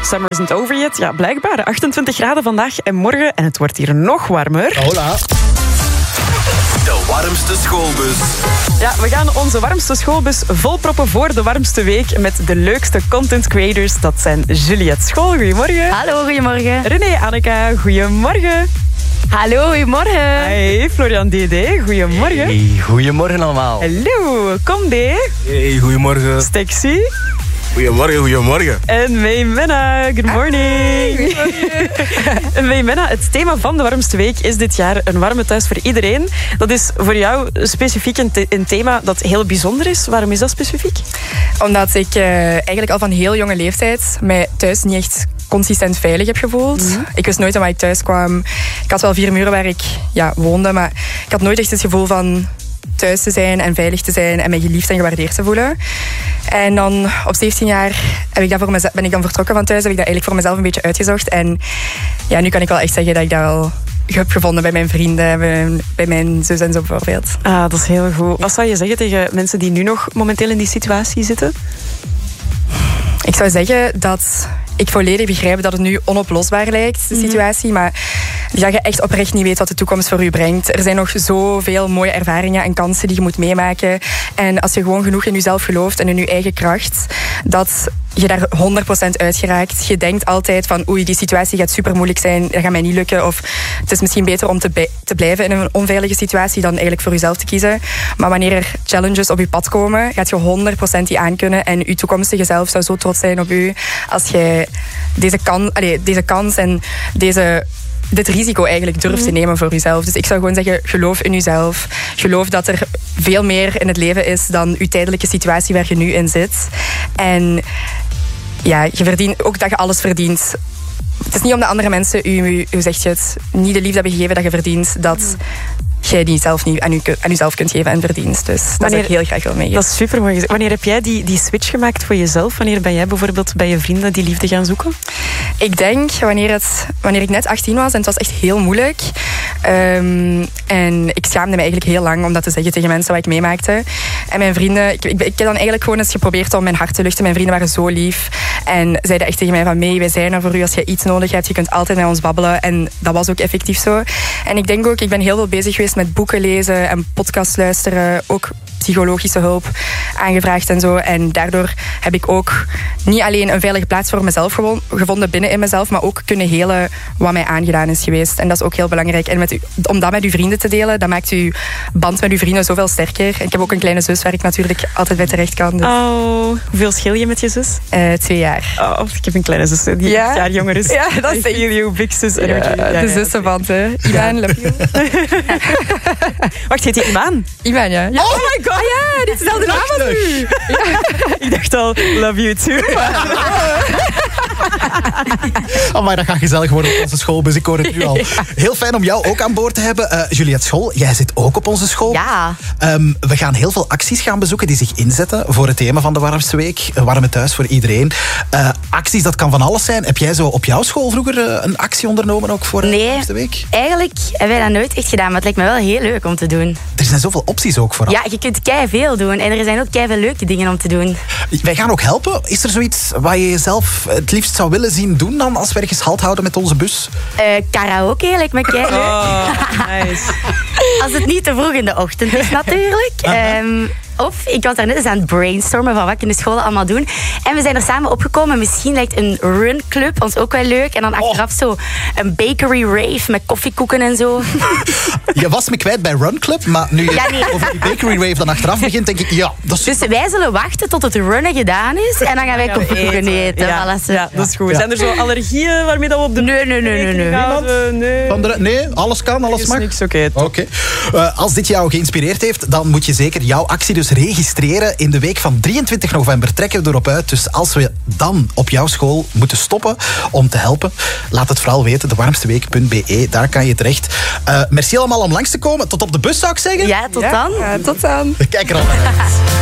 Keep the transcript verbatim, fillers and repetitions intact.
Summer isn't over yet. Ja, blijkbaar. achtentwintig graden vandaag en morgen. En het wordt hier nog warmer. Hola. De warmste schoolbus. Ja, we gaan onze warmste schoolbus volproppen voor de warmste week met de leukste content creators. Dat zijn Juliette School, goedemorgen. Hallo, goedemorgen. René Anneka, goedemorgen. Hallo, goedemorgen. Hey, Florian D D, goedemorgen. Hey, goedemorgen allemaal. Hallo, Kom D. Hey, goedemorgen. Stexy. Goedemorgen, goedemorgen. En Meimena, good morning. En Meimena, het thema van de warmste week is dit jaar een warme thuis voor iedereen. Dat is voor jou specifiek een, te- een thema dat heel bijzonder is. Waarom is dat specifiek? Omdat ik uh, eigenlijk al van heel jonge leeftijd mij thuis niet echt consistent veilig heb gevoeld. Mm-hmm. Ik wist nooit aan waar ik thuis kwam. Ik had wel vier muren waar ik ja, woonde, maar ik had nooit echt het gevoel van thuis te zijn en veilig te zijn en mij geliefd en gewaardeerd te voelen. En dan op zeventien jaar heb ik dat voor mezelf, ben ik dan vertrokken van thuis, heb ik dat eigenlijk voor mezelf een beetje uitgezocht. En ja, nu kan ik wel echt zeggen dat ik dat wel heb gevonden bij mijn vrienden, bij, bij mijn zus en zo bijvoorbeeld. Ah, dat is heel goed. Wat zou je zeggen tegen mensen die nu nog momenteel in die situatie zitten? Ik zou zeggen dat ik volledig begrijp dat het nu onoplosbaar lijkt, de situatie. Maar dat je echt oprecht niet weet wat de toekomst voor u brengt. Er zijn nog zoveel mooie ervaringen en kansen die je moet meemaken. En als je gewoon genoeg in jezelf gelooft en in je eigen kracht, dat je daar honderd procent uit geraakt. Je denkt altijd van oei, die situatie gaat super moeilijk zijn, dat gaat mij niet lukken. Of het is misschien beter om te, bij, te blijven in een onveilige situatie dan eigenlijk voor jezelf te kiezen. Maar wanneer er challenges op je pad komen, gaat je honderd procent die aankunnen. En je toekomstige zelf zou zo trots zijn op u als je deze, kan, allez, deze kans en deze... dit risico eigenlijk durft te nemen voor jezelf. Dus ik zou gewoon zeggen, geloof in jezelf. Geloof dat er veel meer in het leven is dan uw tijdelijke situatie waar je nu in zit. En ja, je verdient ook dat je alles verdient. Het is niet omdat andere mensen u, hoe zeg je het, niet de liefde hebben gegeven dat je verdient, dat jij die zelf niet aan, u, aan jezelf kunt geven en verdient. Dus dat Wanneer, zou ik heel graag wil meegeven. Dat is super mooi gezegd. Wanneer heb jij die, die switch gemaakt voor jezelf? Wanneer ben jij bijvoorbeeld bij je vrienden die liefde gaan zoeken? Ik denk wanneer, het, wanneer ik net achttien was en het was echt heel moeilijk. Um, en ik schaamde me eigenlijk heel lang om dat te zeggen tegen mensen wat ik meemaakte. En mijn vrienden, ik, ik, ik heb dan eigenlijk gewoon eens geprobeerd om mijn hart te luchten. Mijn vrienden waren zo lief en zeiden echt tegen mij van mee, wij zijn er voor u als je iets nodig hebt. Je kunt altijd met ons babbelen. En dat was ook effectief zo. En ik denk ook, ik ben heel veel bezig geweest met boeken lezen en podcasts luisteren. Ook psychologische hulp aangevraagd en zo. En daardoor heb ik ook niet alleen een veilige plaats voor mezelf gevonden binnen in mezelf, maar ook kunnen helen wat mij aangedaan is geweest. En dat is ook heel belangrijk. En met u, om dat met uw vrienden te delen, dat maakt uw band met uw vrienden zoveel sterker. En ik heb ook een kleine zus waar ik natuurlijk altijd bij terecht kan. Dus. Oh, hoeveel schil je met je zus? Uh, twee jaar. Oh, ik heb een kleine zus die ja? een jaar jonger is. Ja, dat is echt you, big sis energy. Ja, ja, de ja, zussenband, hè. Iman, love you. Wacht, heet je Iman? Iman, ja. ja. Oh my god! Ah ja, dit is dezelfde naam als u. Ja. Ik dacht al, love you too. Oh, maar dat gaat gezellig worden op onze schoolbus. Ik hoor het nu al. Heel fijn om jou ook aan boord te hebben. Uh, Juliette School, jij zit ook op onze school. Ja. Um, we gaan heel veel acties gaan bezoeken die zich inzetten voor het thema van de warmste week. Een warme thuis voor iedereen. Uh, acties, dat kan van alles zijn. Heb jij zo op jouw school vroeger uh, een actie ondernomen ook voor nee, de warmste week? Eigenlijk hebben wij dat nooit echt gedaan, maar het lijkt me wel heel leuk om te doen. Er zijn zoveel opties ook vooral. Ja, je kunt kei veel doen en er zijn ook kei veel leuke dingen om te doen. Wij gaan ook helpen. Is er zoiets waar je jezelf het liefst zou willen zien doen dan als we ergens halt houden met onze bus? Uh, karaoke lijkt me kei leuk. Oh, nice. Als het niet te vroeg in de ochtend is natuurlijk. Um, Of ik was daar net eens aan het brainstormen van wat ik in de school allemaal doen. En we zijn er samen opgekomen. Misschien lijkt een runclub ons ook wel leuk. En dan achteraf oh. zo een bakery rave met koffiekoeken en zo. Je was me kwijt bij Run Club, maar nu je ja, nee. over die bakery rave dan achteraf begint, denk ik, ja, dat is... Dus wij zullen wachten tot het runnen gedaan is. En dan gaan wij koffiekoeken eten. Ja, ja, ja, dat is goed. Ja. Zijn er zo allergieën waarmee dat we op de... Nee, nee, nee, nee. nee. Gaan? Nee. Andere, nee, alles kan, alles is mag. niks oké. Okay, okay. uh, als dit jou geïnspireerd heeft, dan moet je zeker jouw actie dus registreren. In de week van drieëntwintig november trekken we erop uit. Dus als we dan op jouw school moeten stoppen om te helpen, laat het vooral weten. de warmste week punt b e, daar kan je terecht. Uh, merci allemaal om langs te komen. Tot op de bus, zou ik zeggen. Ja, tot ja, dan. Ja, tot dan. Kijk er al naar uit.